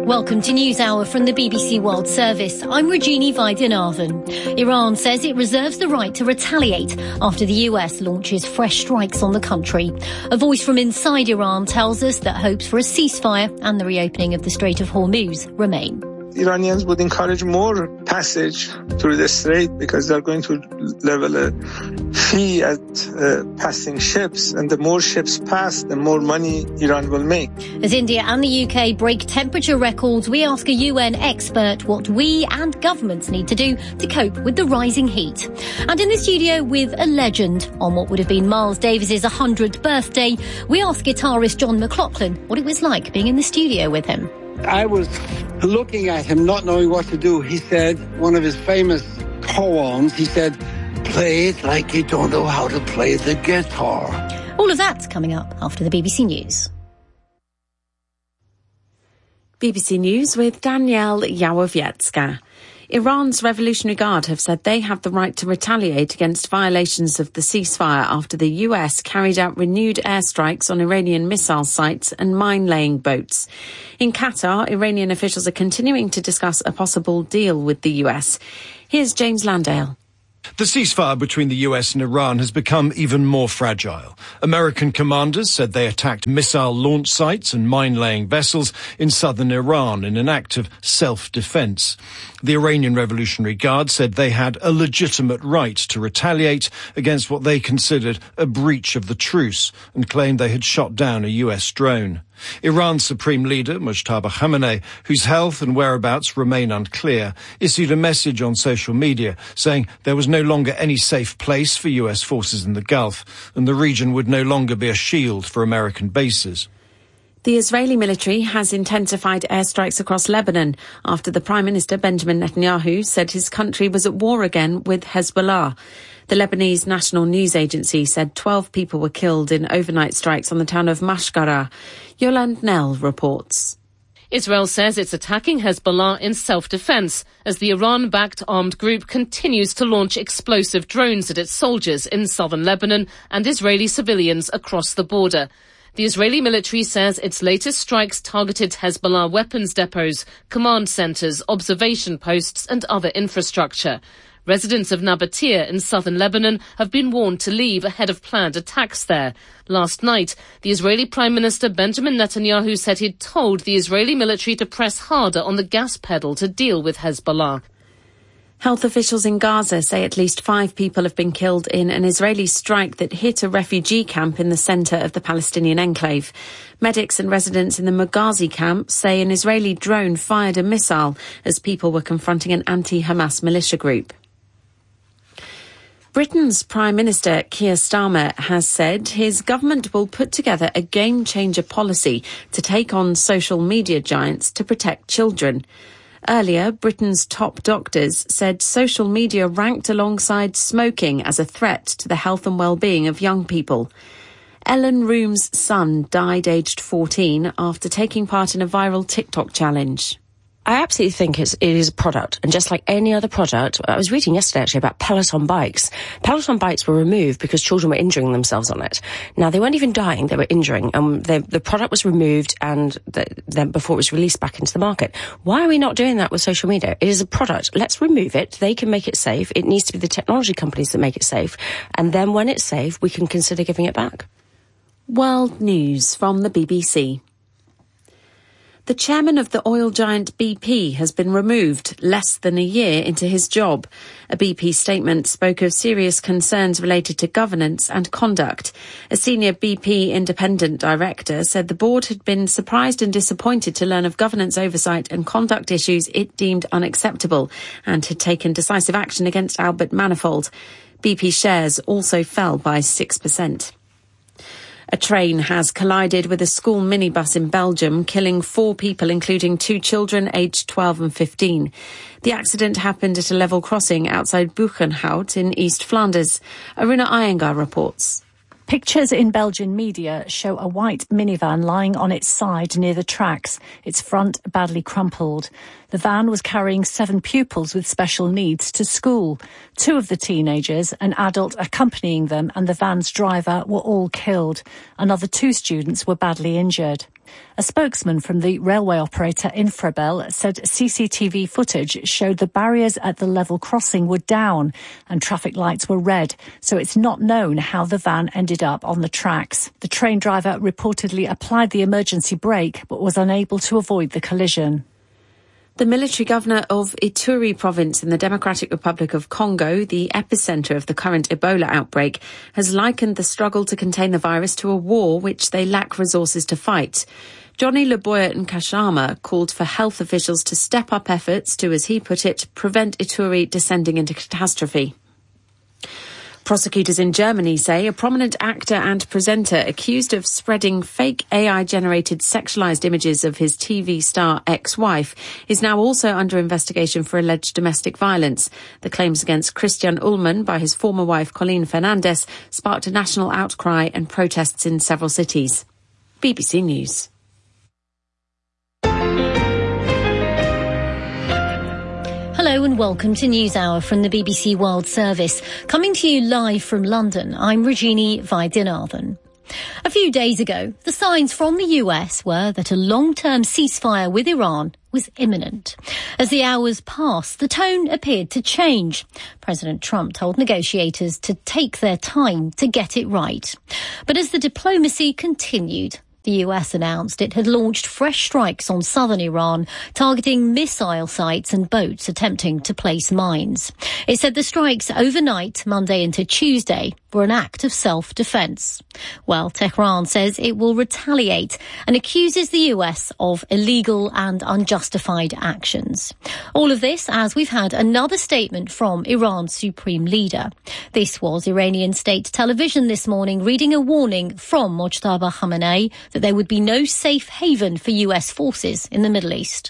Welcome to NewsHour from the BBC World Service. I'm Regina Vaidyanathan. Iran says it reserves the right to retaliate after the US launches fresh strikes on the country. A voice from inside Iran tells us that hopes for a ceasefire and the reopening of the Strait of Hormuz remain. Iranians would encourage more passage through the strait because they're going to level a fee at passing ships, and the more ships pass, the more money Iran will make. As India and the UK break temperature records, we ask a UN expert what we and governments need to do to cope with the rising heat. And in the studio with a legend on what would have been Miles Davis's 100th birthday, we ask guitarist John McLaughlin what it was like being in the studio with him. I was looking at him, not knowing what to do. He said, one of his famous poems, he said, "Play it like you don't know how to play the guitar." All of that's coming up after the BBC News. BBC News with Danielle Yawowiecka. Iran's Revolutionary Guard have said they have the right to retaliate against violations of the ceasefire after the US carried out renewed airstrikes on Iranian missile sites and mine-laying boats. In Qatar, Iranian officials are continuing to discuss a possible deal with the US. Here's James Landale. The ceasefire between the US and Iran has become even more fragile. American commanders said they attacked missile launch sites and mine-laying vessels in southern Iran in an act of self-defense. The Iranian Revolutionary Guard said they had a legitimate right to retaliate against what they considered a breach of the truce and claimed they had shot down a US drone. Iran's Supreme Leader, Mujtaba Khamenei, whose health and whereabouts remain unclear, issued a message on social media saying there was no longer any safe place for US forces in the Gulf and the region would no longer be a shield for American bases. The Israeli military has intensified airstrikes across Lebanon after the Prime Minister Benjamin Netanyahu said his country was at war again with Hezbollah. The Lebanese National News Agency said 12 people were killed in overnight strikes on the town of Mashgara. Yolande Nell reports. Israel says it's attacking Hezbollah in self-defense as the Iran-backed armed group continues to launch explosive drones at its soldiers in southern Lebanon and Israeli civilians across the border. The Israeli military says its latest strikes targeted Hezbollah weapons depots, command centres, observation posts and other infrastructure. Residents of Nabatea in southern Lebanon have been warned to leave ahead of planned attacks there. Last night, the Israeli Prime Minister Benjamin Netanyahu said he'd told the Israeli military to press harder on the gas pedal to deal with Hezbollah. Health officials in Gaza say at least 5 people have been killed in an Israeli strike that hit a refugee camp in the centre of the Palestinian enclave. Medics and residents in the Maghazi camp say an Israeli drone fired a missile as people were confronting an anti-Hamas militia group. Britain's Prime Minister Keir Starmer has said his government will put together a game-changer policy to take on social media giants to protect children. Earlier, Britain's top doctors said social media ranked alongside smoking as a threat to the health and well-being of young people. Ellen Room's son died aged 14 after taking part in a viral TikTok challenge. I absolutely think it is a product, and just like any other product, I was reading yesterday actually about Peloton bikes. Peloton bikes were removed because children were injuring themselves on it. Now, they weren't even dying, they were injuring. The product was removed and then before it was released back into the market. Why are we not doing that with social media? It is a product. Let's remove it. They can make it safe. It needs to be the technology companies that make it safe. And then when it's safe, we can consider giving it back. World News from the BBC. The chairman of the oil giant BP has been removed less than a year into his job. A BP statement spoke of serious concerns related to governance and conduct. A senior BP independent director said the board had been surprised and disappointed to learn of governance oversight and conduct issues it deemed unacceptable and had taken decisive action against Albert Manifold. BP shares also fell by 6%. A train has collided with a school minibus in Belgium, killing 4 people, including 2 children aged 12 and 15. The accident happened at a level crossing outside Buchenhout in East Flanders. Aruna Iyengar reports. Pictures in Belgian media show a white minivan lying on its side near the tracks, its front badly crumpled. The van was carrying 7 pupils with special needs to school. 2 of the teenagers, an adult accompanying them, and the van's driver were all killed. Another 2 students were badly injured. A spokesman from the railway operator Infrabel said CCTV footage showed the barriers at the level crossing were down and traffic lights were red, so it's not known how the van ended up on the tracks. The train driver reportedly applied the emergency brake but was unable to avoid the collision. The military governor of Ituri province in the Democratic Republic of Congo, the epicentre of the current Ebola outbreak, has likened the struggle to contain the virus to a war which they lack resources to fight. Johnny Luboya Nkashama called for health officials to step up efforts to, as he put it, prevent Ituri descending into catastrophe. Prosecutors in Germany say a prominent actor and presenter accused of spreading fake AI-generated sexualised images of his TV star ex-wife is now also under investigation for alleged domestic violence. The claims against Christian Ullmann by his former wife Colleen Fernandez sparked a national outcry and protests in several cities. BBC News. Hello and welcome to NewsHour from the BBC World Service. Coming to you live from London, I'm Regini Vaidyanathan. A few days ago, the signs from the US were that a long-term ceasefire with Iran was imminent. As the hours passed, the tone appeared to change. President Trump told negotiators to take their time to get it right. But as the diplomacy continued, the US announced it had launched fresh strikes on southern Iran, targeting missile sites and boats attempting to place mines. It said the strikes overnight, Monday into Tuesday, were an act of self-defense. Well, Tehran says it will retaliate and accuses the US of illegal and unjustified actions. All of this as we've had another statement from Iran's supreme leader. This was Iranian state television this morning reading a warning from Mojtaba Khamenei that there would be no safe haven for US forces in the Middle East.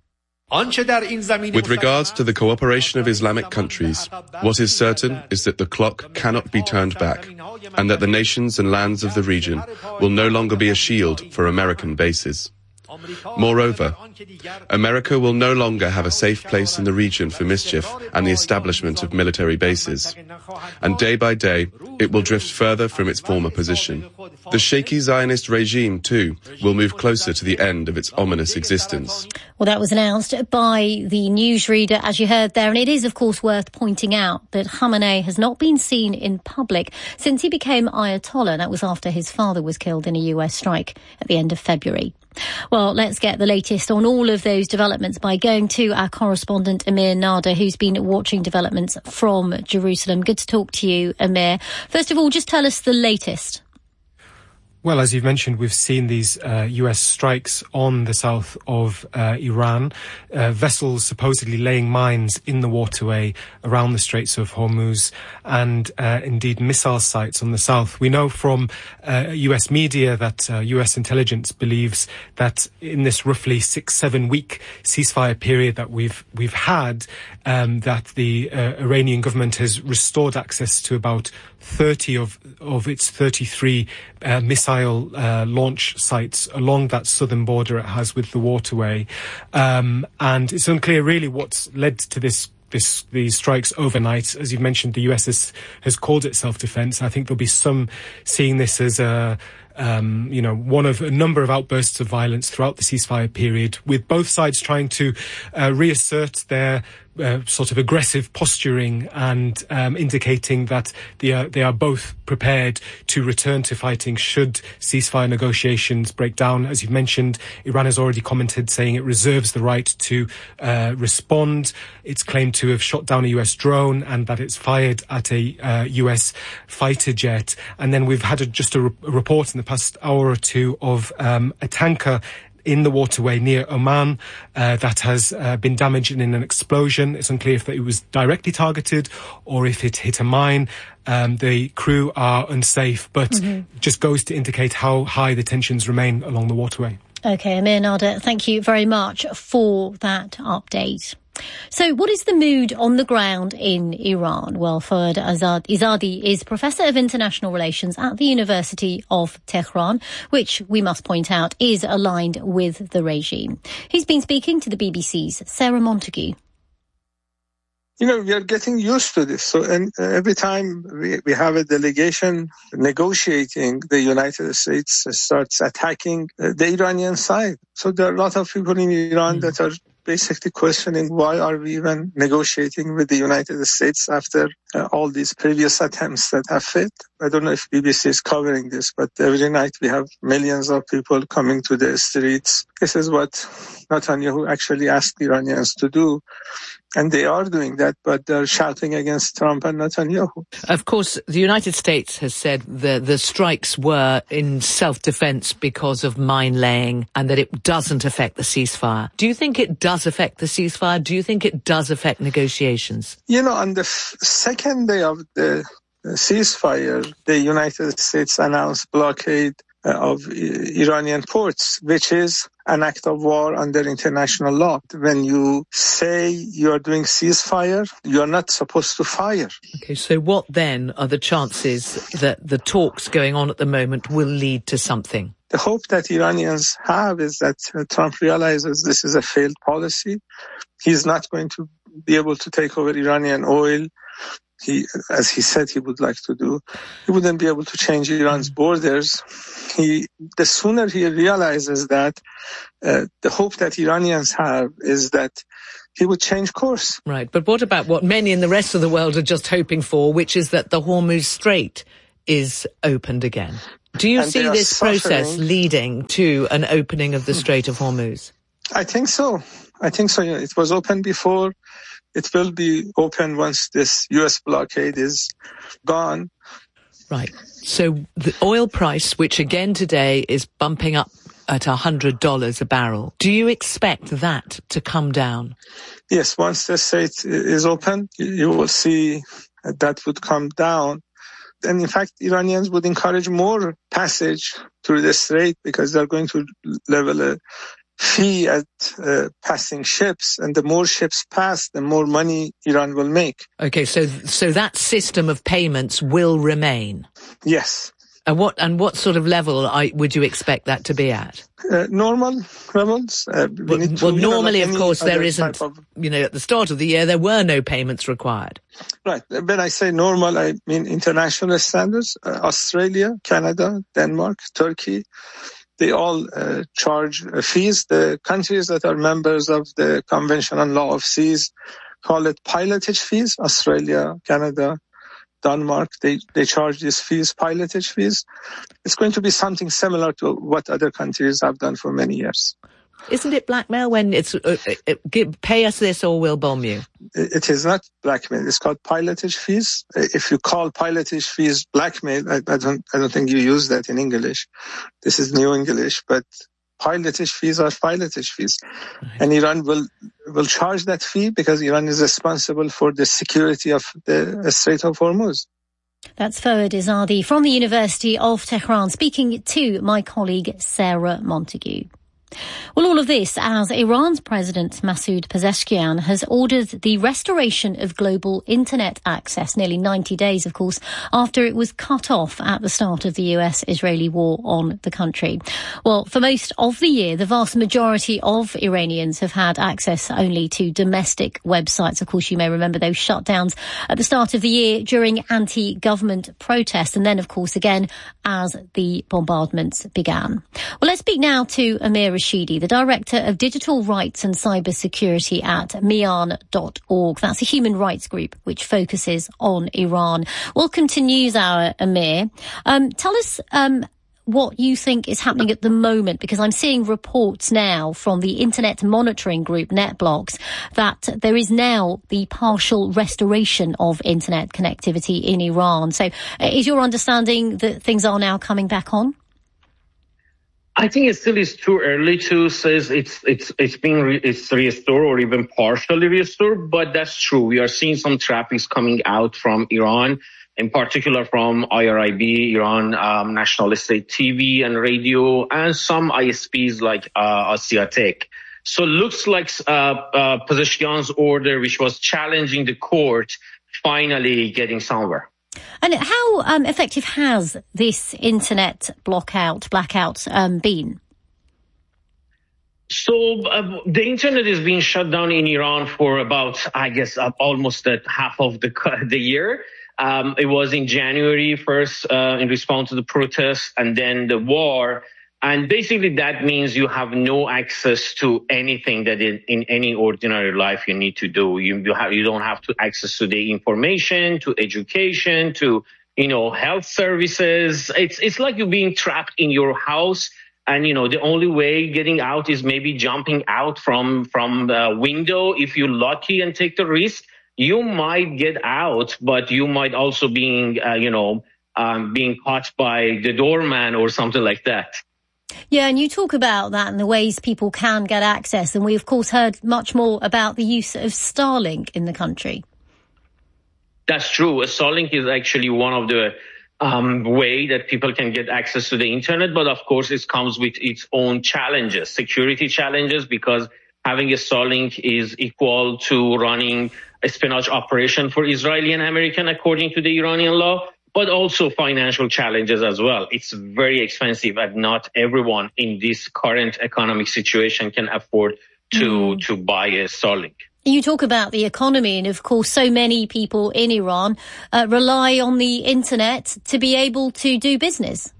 With regards to the cooperation of Islamic countries, what is certain is that the clock cannot be turned back, and that the nations and lands of the region will no longer be a shield for American bases. Moreover, America will no longer have a safe place in the region for mischief and the establishment of military bases. And day by day, it will drift further from its former position. The shaky Zionist regime, too, will move closer to the end of its ominous existence. Well, that was announced by the newsreader, as you heard there. And it is, of course, worth pointing out that Khamenei has not been seen in public since he became Ayatollah. That was after his father was killed in a US strike at the end of February. Well, let's get the latest on all of those developments by going to our correspondent Amir Nada, who's been watching developments from Jerusalem. Good to talk to you, Amir. First of all, just tell us the latest. Well, as you've mentioned, we've seen these US strikes on the south of Iran, vessels supposedly laying mines in the waterway around the Straits of Hormuz, and indeed missile sites on the south. We know from US media that US intelligence believes that in this roughly 6-7 week ceasefire period that we've had, that the Iranian government has restored access to about 30 of its 33 missile launch sites along that southern border it has with the waterway. And it's unclear really what's led to these strikes overnight. As you've mentioned, the US has called it self-defense. I think there'll be some seeing this as one of a number of outbursts of violence throughout the ceasefire period, with both sides trying to reassert their sort of aggressive posturing and indicating that they are both prepared to return to fighting should ceasefire negotiations break down. As you've mentioned, Iran has already commented saying it reserves the right to respond. It's claimed to have shot down a US drone and that it's fired at a US fighter jet. And then we've had just a report in the past hour or two of a tanker in the waterway near Oman that has been damaged in an explosion. It's unclear if it was directly targeted or if it hit a mine. The crew are unsafe, but just goes to indicate how high the tensions remain along the waterway. OK, Amir Nada, thank you very much for that update. So what is the mood on the ground in Iran? Well, Fouad Izadi is Professor of International Relations at the University of Tehran, which we must point out is aligned with the regime. He's been speaking to the BBC's Sarah Montague. We are getting used to this. So, and every time we have a delegation negotiating, the United States starts attacking the Iranian side. So there are a lot of people in Iran that are basically questioning why are we even negotiating with the United States after all these previous attempts that have failed. I don't know if BBC is covering this, but every night we have millions of people coming to the streets. This is what Netanyahu actually asked the Iranians to do. And they are doing that, but they're shouting against Trump and Netanyahu. Of course, the United States has said the strikes were in self-defense because of mine laying and that it doesn't affect the ceasefire. Do you think it does affect the ceasefire? Do you think it does affect negotiations? On the second day of the ceasefire, the United States announced blockade of Iranian ports, which is an act of war under international law. When you say you are doing ceasefire, you are not supposed to fire. Okay, so what then are the chances that the talks going on at the moment will lead to something? The hope that Iranians have is that Trump realizes this is a failed policy. He's not going to be able to take over Iranian oil. As he said he would like to do, he wouldn't be able to change Iran's borders. The sooner he realizes that, the hope that Iranians have is that he would change course. Right, but what about what many in the rest of the world are just hoping for, which is that the Hormuz Strait is opened again? Do you see this process leading to an opening of the Strait of Hormuz? I think so. It was open before. It will be open once this U.S. blockade is gone. Right. So the oil price, which again today is bumping up at $100 a barrel, do you expect that to come down? Yes, once the strait is open, you will see that would come down. And in fact, Iranians would encourage more passage through the strait because they're going to level a fee at passing ships, and the more ships pass, the more money Iran will make. Okay, so that system of payments will remain? Yes. And what sort of level would you expect that to be at? Normal levels. Normally, of course, there isn't. At the start of the year, there were no payments required. Right. When I say normal, I mean international standards. Australia, Canada, Denmark, Turkey. They all charge fees. The countries that are members of the Convention on Law of Seas call it pilotage fees. Australia, Canada, Denmark, they charge these fees, pilotage fees. It's going to be something similar to what other countries have done for many years. Isn't it blackmail when it's pay us this or we'll bomb you? It is not blackmail. It's called pilotage fees. If you call pilotage fees blackmail, I don't think you use that in English. This is new English, but pilotage fees are pilotage fees. Right. And Iran will charge that fee because Iran is responsible for the security of the Strait of Hormuz. That's Fouad Izadi from the University of Tehran speaking to my colleague Sarah Montague. Well, all of this as Iran's President Masoud Pezeshkian has ordered the restoration of global internet access, nearly 90 days, of course, after it was cut off at the start of the US-Israeli war on the country. Well, for most of the year, the vast majority of Iranians have had access only to domestic websites. Of course, you may remember those shutdowns at the start of the year during anti-government protests, and then, of course, again as the bombardments began. Well, let's speak now to Amir Rashidi, the Director of Digital Rights and Cybersecurity at Mian.org. That's a human rights group which focuses on Iran. Welcome to NewsHour, Amir. Tell us what you think is happening at the moment, because I'm seeing reports now from the internet monitoring group NetBlocks that there is now the partial restoration of internet connectivity in Iran. So is your understanding that things are now coming back on? I think it still is too early to say it's restored or even partially restored, but that's true. We are seeing some traffic coming out from Iran, in particular from IRIB, Iran National State TV and radio, and some ISPs like Asiatek. So it looks like Pezeshkian's order, which was challenging the court, finally getting somewhere. And how effective has this internet blackout been? So the internet is being shut down in Iran for about, I guess, almost half of the year. It was in January first in response to the protests and then the war. And basically that means you have no access to anything that in any ordinary life you need to do. You don't have to access to the information, to education, to, health services. It's like you're being trapped in your house. And, the only way getting out is maybe jumping out from the window. If you're lucky and take the risk, you might get out, but you might also being caught by the doorman or something like that. Yeah, and you talk about that and the ways people can get access. And we, of course, heard much more about the use of Starlink in the country. That's true. Starlink is actually one of the way that people can get access to the internet. But of course, it comes with its own challenges, security challenges, because having a Starlink is equal to running a espionage operation for Israeli and American, according to the Iranian law, but also financial challenges as well. It's very expensive, and not everyone in this current economic situation can afford to buy a Starlink. You talk about the economy, and of course, so many people in Iran rely on the internet to be able to do business.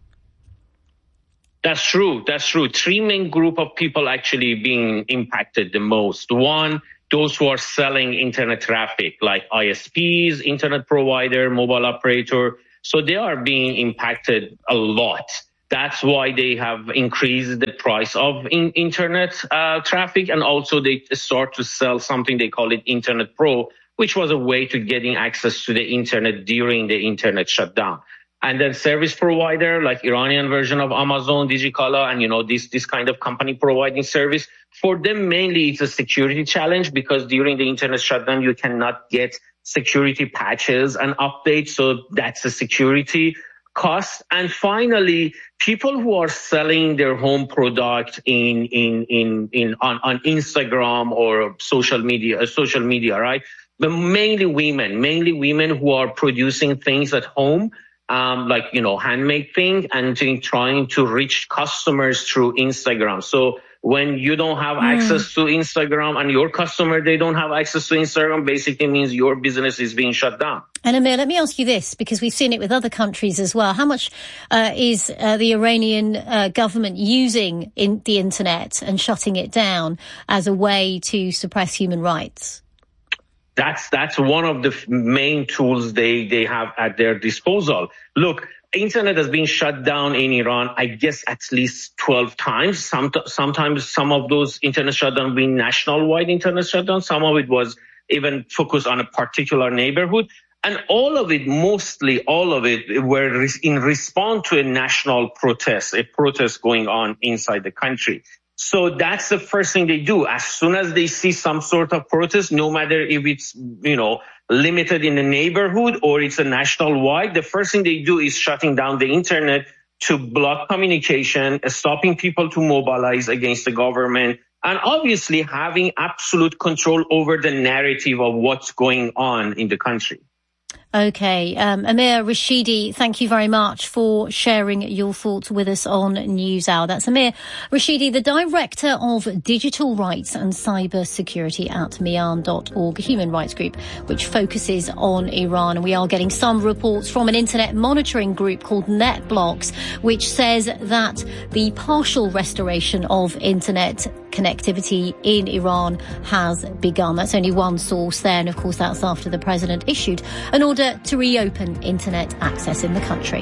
That's true. Three main group of people actually being impacted the most. One, those who are selling internet traffic, like ISPs, internet provider, mobile operator. So they are being impacted a lot. That's why they have increased the price of internet traffic. And also they start to sell something they call it Internet Pro, which was a way to getting access to the internet during the internet shutdown. And then service provider like Iranian version of Amazon, Digicala, and this kind of company providing service. For them, mainly it's a security challenge, because during the internet shutdown, you cannot get security patches and updates. So that's a security cost. And finally, people who are selling their home product on Instagram or social media, right? But mainly women who are producing things at home, handmade thing, and trying to reach customers through Instagram. So when you don't have access to Instagram and your customer, they don't have access to Instagram, basically means your business is being shut down. And Amir, let me ask you this, because we've seen it with other countries as well. How much is the Iranian government using the internet and shutting it down as a way to suppress human rights? That's one of the main tools they have at their disposal. Look, internet has been shut down in Iran, I guess, at least 12 times. Sometimes some of those internet shutdowns being national-wide internet shutdowns. Some of it was even focused on a particular neighborhood. And mostly all of it were in response to a national protest, a protest going on inside the country. So that's the first thing they do. As soon as they see some sort of protest, no matter if it's, limited in the neighborhood or it's a national wide, the first thing they do is shutting down the internet to block communication, stopping people to mobilize against the government, and obviously having absolute control over the narrative of what's going on in the country. Okay. Amir Rashidi, thank you very much for sharing your thoughts with us on NewsHour. That's Amir Rashidi, the Director of Digital Rights and Cyber Security at Mian.org, a human rights group which focuses on Iran. And we are getting some reports from an internet monitoring group called NetBlocks, which says that the partial restoration of internet connectivity in Iran has begun. That's only one source there, and of course that's after the president issued an order to reopen internet access in the country.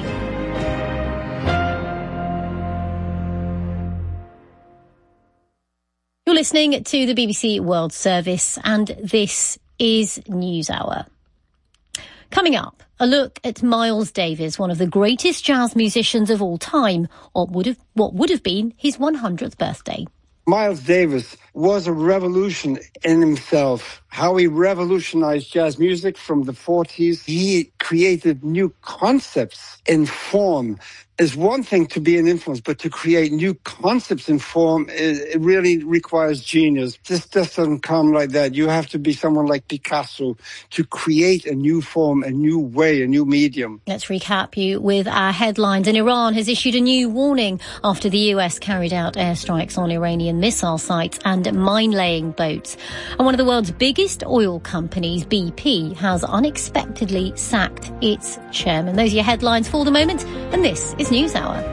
You're listening to the BBC World Service, and this is NewsHour. Coming up, a look at Miles Davis, one of the greatest jazz musicians of all time, or what would have been his 100th birthday. Miles Davis was a revolution in himself. how he revolutionized jazz music from the 40s. He created new concepts in form. It's one thing to be an influence, but to create new concepts in form, it really requires genius. This just doesn't come like that. You have to be someone like Picasso to create a new form, a new way, a new medium. Let's recap you with our headlines. And Iran has issued a new warning after the US carried out airstrikes on Iranian missile sites and mine-laying boats. And one of the world's biggest oil companies, BP, has unexpectedly sacked its chairman. Those are your headlines for the moment, and this is NewsHour.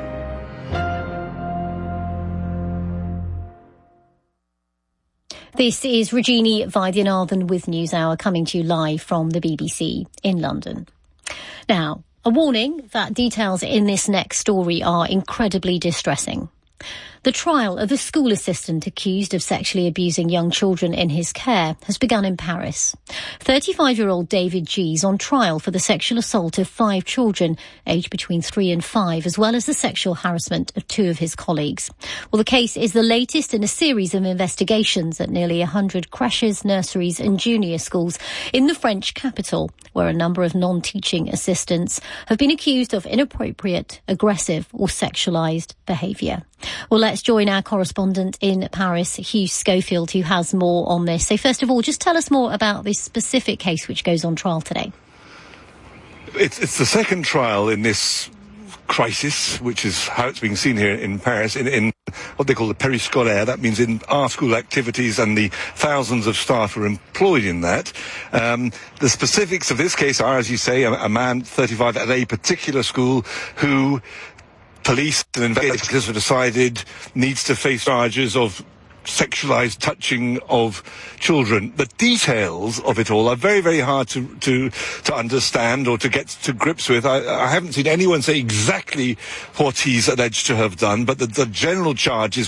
This is Regini Vaidyanathan with NewsHour, coming to you live from the BBC in London. Now, a warning that details in this next story are incredibly distressing. The trial of a school assistant accused of sexually abusing young children in his care has begun in Paris. 35-year-old David G is on trial for the sexual assault of 5 children aged between 3 and 5, as well as the sexual harassment of 2 of his colleagues. Well, the case is the latest in a series of investigations at nearly 100 creches, nurseries and junior schools in the French capital, where a number of non-teaching assistants have been accused of inappropriate, aggressive or sexualised behaviour. Well, let's join our correspondent in Paris, Hugh Schofield, who has more on this. So first of all, just tell us more about this specific case which goes on trial today. It's the second trial in this crisis, which is how it's being seen here in Paris, in what they call the périscolaire. That means in our school activities, and the thousands of staff who are employed in that. The specifics of this case are, as you say, a man, 35, at a particular school who police and investigators have decided needs to face charges of sexualized touching of children. The details of it all are very, very hard to understand or to get to grips with. I haven't seen anyone say exactly what he's alleged to have done, but the general charge is